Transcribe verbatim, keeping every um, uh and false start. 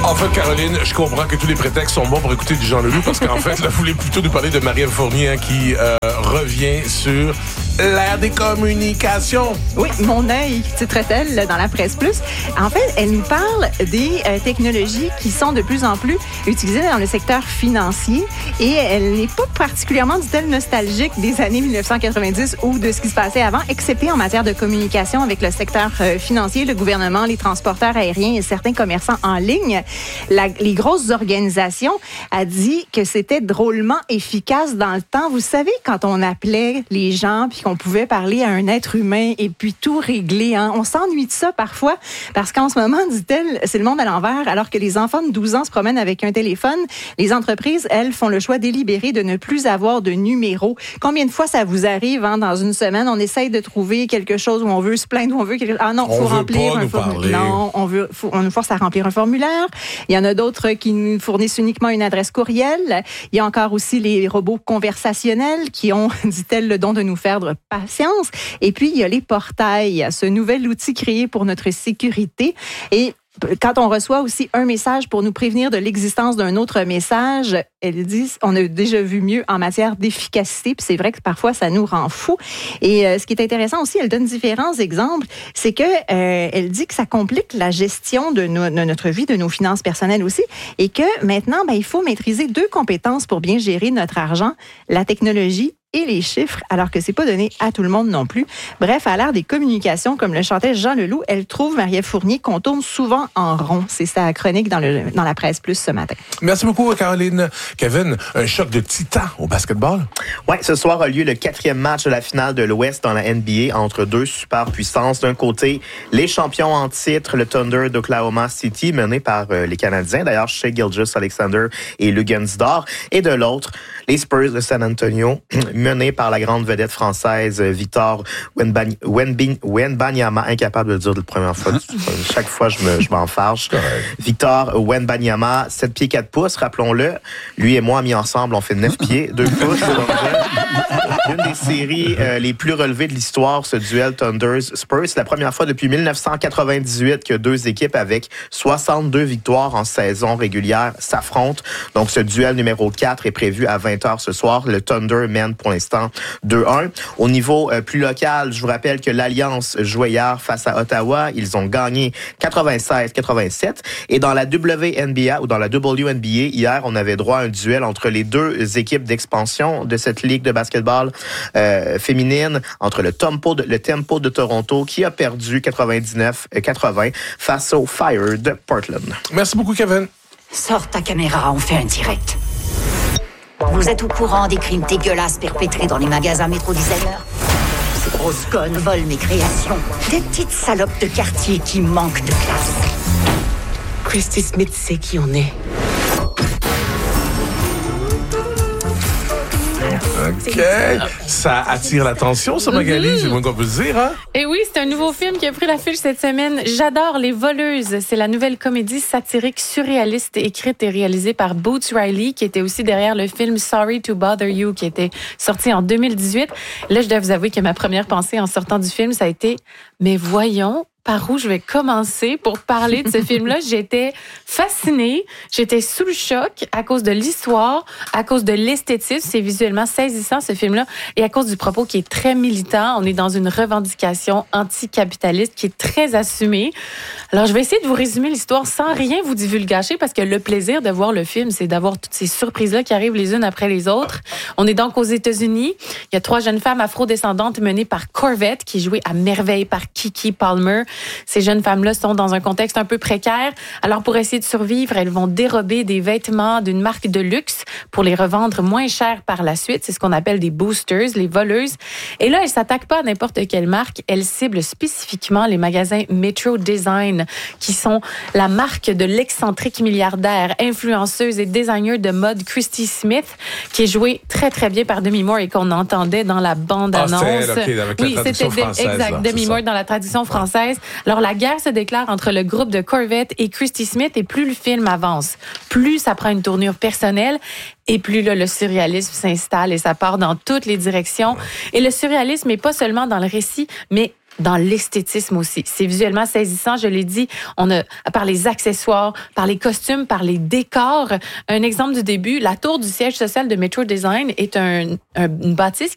En fait, Caroline, je comprends que tous les prétextes sont bons pour écouter du Jean Leloup parce qu'en fait, là, vous voulez plutôt nous parler de Marie-Ève Fournier hein, qui euh, revient sur l'ère des communications. Oui, mon œil, titre-t-elle dans la Presse Plus. En fait, elle nous parle des euh, technologies qui sont de plus en plus utilisées dans le secteur financier et elle n'est pas particulièrement, dit-elle, nostalgique des années dix-neuf cent quatre-vingt-dix ou de ce qui se passait avant, excepté en matière de communication avec le secteur euh, financier, le gouvernement, les transporteurs aériens et certains commerçants en ligne. La, les grosses organisations a dit que c'était drôlement efficace dans le temps. Vous savez, quand on appelait les gens puis qu'on pouvait parler à un être humain et puis tout régler, hein? On s'ennuie de ça parfois parce qu'en ce moment, dit-elle, c'est le monde à l'envers. Alors que les enfants de douze ans se promènent avec un téléphone, les entreprises, elles, font le choix délibéré de ne plus avoir de numéro. Combien de fois ça vous arrive hein, dans une semaine, on essaye de trouver quelque chose où on veut se plaindre, où on veut quelque chose. Ah non, il faut remplir un formulaire. Non, on veut, faut, on nous force à remplir un formulaire. Il y en a d'autres qui nous fournissent uniquement une adresse courriel. Il y a encore aussi les robots conversationnels qui ont, dit-elle, le don de nous faire de patience. Et puis, il y a les portails, ce nouvel outil créé pour notre sécurité. Et quand on reçoit aussi un message pour nous prévenir de l'existence d'un autre message, elle dit, on a déjà vu mieux en matière d'efficacité, puis c'est vrai que parfois ça nous rend fous. Et euh, ce qui est intéressant aussi, elle donne différents exemples, c'est que euh, elle dit que ça complique la gestion de, no- de notre vie, de nos finances personnelles aussi, et que maintenant, ben, il faut maîtriser deux compétences pour bien gérer notre argent, la technologie et les chiffres, alors que c'est pas donné à tout le monde non plus. Bref, à l'ère des communications, comme le chantait Jean Leloup, elle trouve Marie-Ève Fournier qu'on tourne souvent en rond. C'est sa chronique dans, le, dans la Presse Plus ce matin. Merci beaucoup, Caroline. Kevin, un choc de titans au basketball? Oui, ce soir a lieu le quatrième match de la finale de l'Ouest dans la N B A entre deux superpuissances. D'un côté, les champions en titre, le Thunder d'Oklahoma City, mené par euh, les Canadiens, d'ailleurs Shai Gilgeous-Alexander et Luguentz-Dort. Et de l'autre, les Spurs de San Antonio, mené par la grande vedette française Victor Wembanyama, incapable de le dire de la première fois. Chaque fois, je, me, je m'en fâche. Victor Wembanyama, sept pieds quatre pouces, rappelons-le. Lui et moi, mis ensemble, on fait neuf pieds, deux pouces. Une des séries euh, les plus relevées de l'histoire, ce duel Thunders-Spurs. C'est la première fois depuis dix-neuf cent quatre-vingt-dix-huit que deux équipes avec soixante-deux victoires en saison régulière s'affrontent. Donc, ce duel numéro quatre est prévu à vingt heures ce soir. Le Thunder mène pour l'instant deux un. Au niveau euh, plus local, je vous rappelle que l'Alliance jouait hier face à Ottawa. Ils ont gagné quatre-vingt-seize quatre-vingt-sept. Et dans la W N B A ou dans la W N B A, hier, on avait droit à un duel entre les deux équipes d'expansion de cette ligue de basketball euh, féminine, entre le Tempo, de, le Tempo de Toronto qui a perdu quatre-vingt-dix-neuf quatre-vingts face au Fire de Portland. Merci beaucoup, Kevin. Sors ta caméra, on fait un direct. Vous êtes au courant des crimes dégueulasses perpétrés dans les magasins Métro Designer? Ces grosses connes volent mes créations. Des petites salopes de quartier qui manquent de classe. Christy Smith sait qui on est. OK. Ça attire l'attention, ça, Magali, mm-hmm. C'est le moins qu'on peut se dire, hein? Et oui, c'est un nouveau film qui a pris l'affiche cette semaine. J'adore Les Voleuses. C'est la nouvelle comédie satirique surréaliste écrite et réalisée par Boots Riley, qui était aussi derrière le film Sorry to Bother You, qui était sorti en deux mille dix-huit. Là, je dois vous avouer que ma première pensée en sortant du film, ça a été, mais voyons, par où je vais commencer pour parler de ce film-là. J'étais fascinée, j'étais sous le choc à cause de l'histoire, à cause de l'esthétisme, c'est visuellement saisissant ce film-là, et à cause du propos qui est très militant. On est dans une revendication anticapitaliste qui est très assumée. Alors, je vais essayer de vous résumer l'histoire sans rien vous divulgacher, parce que le plaisir de voir le film, c'est d'avoir toutes ces surprises-là qui arrivent les unes après les autres. On est donc aux États-Unis. Il y a trois jeunes femmes afro-descendantes menées par Corvette, qui est jouée à merveille par Keke Palmer. Ces jeunes femmes-là sont dans un contexte un peu précaire. Alors, pour essayer de survivre, elles vont dérober des vêtements d'une marque de luxe pour les revendre moins cher par la suite. C'est ce qu'on appelle des boosters, les voleuses. Et là, elles ne s'attaquent pas à n'importe quelle marque. Elles ciblent spécifiquement les magasins Metro Design, qui sont la marque de l'excentrique milliardaire, influenceuse et designer de mode Christy Smith, qui est jouée très, très bien par Demi Moore et qu'on entendait dans la bande-annonce. Ah, c'était, okay, avec oui, la traduction c'était française, exact, là, Demi Moore dans la traduction française. Alors, la guerre se déclare entre le groupe de Corvette et Christy Smith, et plus le film avance, plus ça prend une tournure personnelle, et plus là, le surréalisme s'installe et ça part dans toutes les directions. Et le surréalisme n'est pas seulement dans le récit, mais dans l'esthétisme aussi. C'est visuellement saisissant, je l'ai dit, on a par les accessoires, par les costumes, par les décors. Un exemple du début, la tour du siège social de Metro Design est un, un, une bâtisse